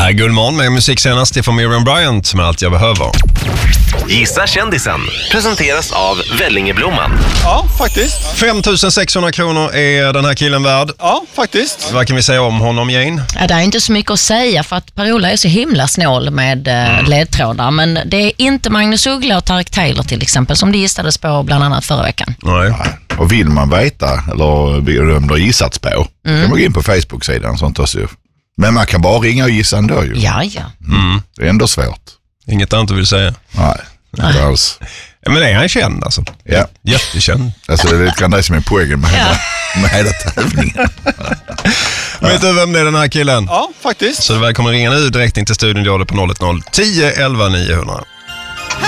Här är Guldmorgon med musik senast från Miriam Bryant som är allt jag behöver. Gissa kändisen presenteras av Vellingeblomman. Ja, faktiskt. 5 600 kronor är den här killen värd. Ja, faktiskt. Vad kan vi säga om honom, Jane? Ja, det är inte så mycket att säga för att Per-Ola är så himla snål med ledtrådar. Men det är inte Magnus Uggla och Tarek Taylor till exempel som det gissades på bland annat förra veckan. Nej. Och vill man veta eller de har gissats på kan man gå in på Facebook-sidan och sånt också. Men man kan bara ringa och gissa ändå ju. Ja. Det är ändå svårt. Inget annat du vill säga? Nej, inte alls. Men det är han känd alltså. Ja. Jättekänd. Alltså det är lite grann det som är poängen med hela tävlingen. Vet du vem det är den här killen? Ja, faktiskt. Så du välkommen ringa nu direkt in till studion. Gör det på 010 11 900.